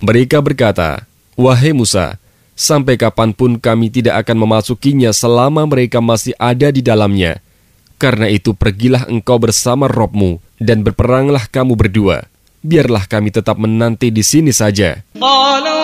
Mereka berkata, "Wahai Musa, sampai kapanpun kami tidak akan memasukinya selama mereka masih ada di dalamnya. Karena itu pergilah engkau bersama Rabb-Mu dan berperanglah kamu berdua. Biarlah kami tetap menanti di sini saja."